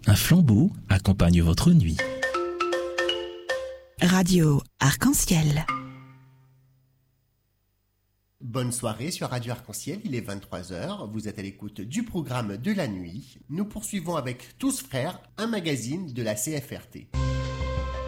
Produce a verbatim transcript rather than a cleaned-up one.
Un flambeau accompagne votre nuit. Radio Arc-en-Ciel. Bonne soirée sur Radio Arc-en-Ciel, il est vingt-trois heures, vous êtes à l'écoute du programme de la nuit. Nous poursuivons avec Tous Frères, un magazine de la C F R T.